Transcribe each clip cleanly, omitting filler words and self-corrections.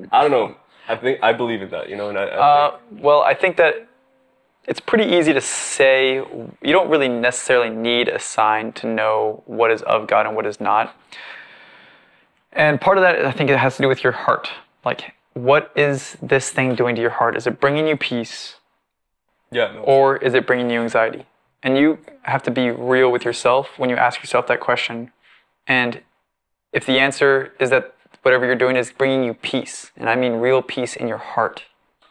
I don't know. I believe in that, you know, and Well, I think that it's pretty easy to say. You don't really necessarily need a sign to know what is of God and what is not. And part of that, I think it has to do with your heart. Like, what is this thing doing to your heart? Is it bringing you peace? Yeah. No. Or is it bringing you anxiety? And you have to be real with yourself when you ask yourself that question. And if the answer is that whatever you're doing is bringing you peace, and I mean real peace in your heart,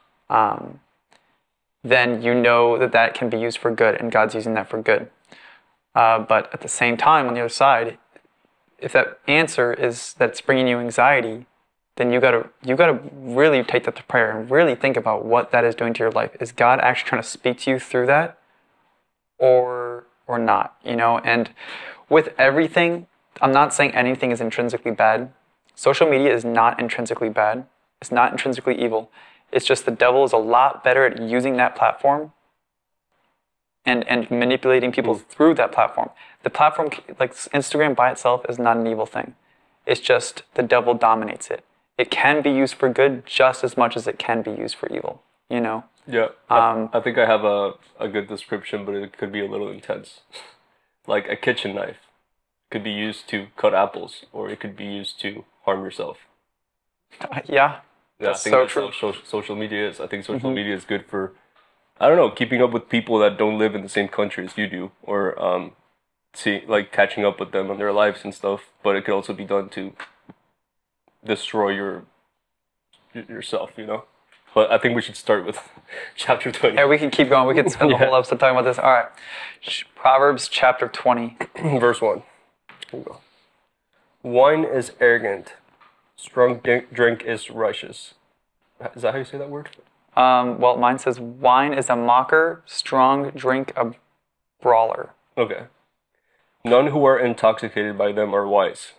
then you know that that can be used for good, and God's using that for good. But at the same time, on the other side, if that answer is that it's bringing you anxiety, then you gotta really take that to prayer and really think about what that is doing to your life. Is God actually trying to speak to you through that, or not? You know, and with everything, I'm not saying anything is intrinsically bad. Social media is not intrinsically bad. It's not intrinsically evil. It's just the devil is a lot better at using that platform and manipulating people through that platform. The platform, like Instagram by itself, is not an evil thing. It's just the devil dominates it. It can be used for good just as much as it can be used for evil, you know? Yeah. I think I have a good description, but it could be a little intense. Like a kitchen knife could be used to cut apples, or it could be used to harm yourself. Yeah. Yeah, That's so true. Social media is. I think social media is good for, I don't know, keeping up with people that don't live in the same country as you do, or catching up with them on their lives and stuff. But it could also be done to destroy yourself, you know. But I think we should start with chapter 20. Yeah, we can keep going. We could spend the whole episode talking about this. All right. Proverbs chapter 20. Verse 1. Here we go. Wine is arrogant. Strong drink is righteous. Is that how you say that word? Well, mine says, wine is a mocker, strong drink a brawler. Okay. None who are intoxicated by them are wise.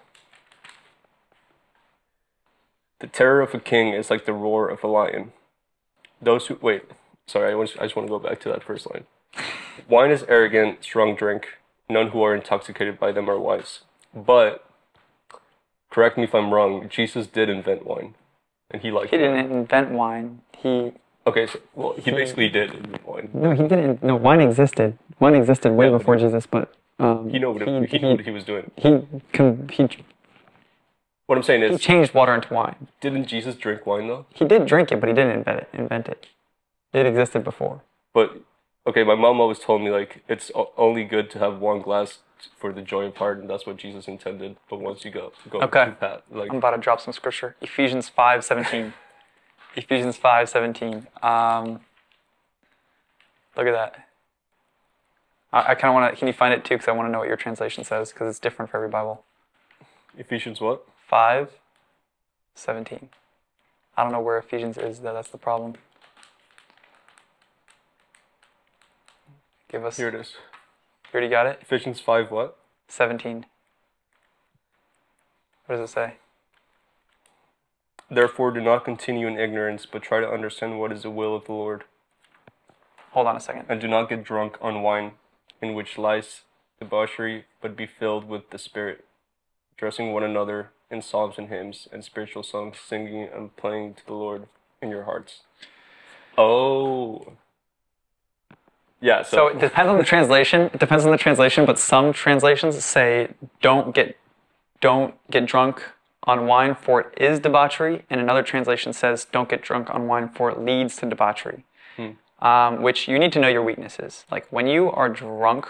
The terror of a king is like the roar of a lion. Those who... Wait. Sorry, I just want to go back to that first line. Wine is arrogant, strong drink. None who are intoxicated by them are wise. But, correct me if I'm wrong, Jesus did invent wine. And he liked He didn't invent wine. Okay, so, he basically did invent wine. No, he didn't. No, wine existed. Wine existed way before Jesus, but... he knew what he was doing. What I'm saying is... He changed water into wine. Didn't Jesus drink wine, though? He did drink it, but he didn't invent it. It existed before. But, okay, my mom always told me, like, it's only good to have one glass for the joy of heart, and that's what Jesus intended. But once you go okay. Pat, like... I'm about to drop some scripture. Ephesians 5:17. Ephesians 5:17. Look at that. I kind of want to... Can you find it, too? Because I want to know what your translation says, because it's different for every Bible. Ephesians what? 5:17. I don't know where Ephesians is, though. That's the problem. Give us... Here it is. You already got it? Ephesians 5 what? 17. What does it say? Therefore, do not continue in ignorance, but try to understand what is the will of the Lord. Hold on a second. And do not get drunk on wine, in which lies debauchery, but be filled with the Spirit, addressing one another in psalms and hymns and spiritual songs, singing and playing to the Lord in your hearts. Oh. Yeah, so it depends on the translation. It depends on the translation, but some translations say don't get drunk on wine, for it is debauchery, and another translation says don't get drunk on wine, for it leads to debauchery. Which you need to know your weaknesses. Like when you are drunk,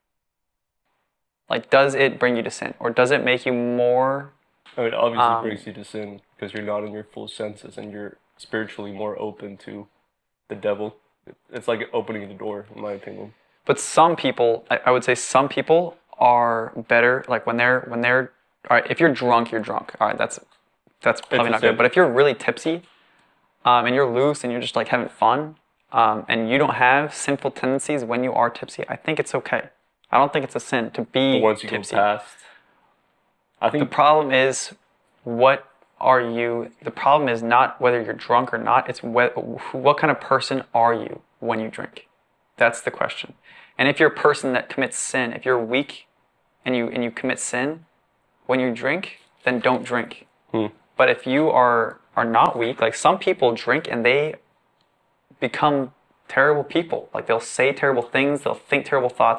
like does it bring you to sin, or does it make you more? I mean, it obviously brings you to sin because you're not in your full senses and you're spiritually more open to the devil. It's like opening the door, in my opinion. But some people, I would say some people are better, like when they're, all right, if you're drunk, you're drunk. All right, that's probably not good. But if you're really tipsy, and you're loose and you're just like having fun, and you don't have sinful tendencies when you are tipsy, I think it's okay. I don't think it's a sin to be once you tipsy. go past, I think the problem is, what are you? The problem is not whether you're drunk or not. It's what kind of person are you when you drink? That's the question. And if you're a person that commits sin, if you're weak, and you commit sin when you drink, then don't drink. But if you are are not weak. Like some people drink and they become terrible people. Like they'll say terrible things, they'll think terrible thoughts,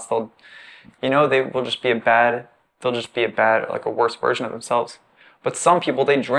they will just be a bad, like a worse version of themselves. But some people, they drink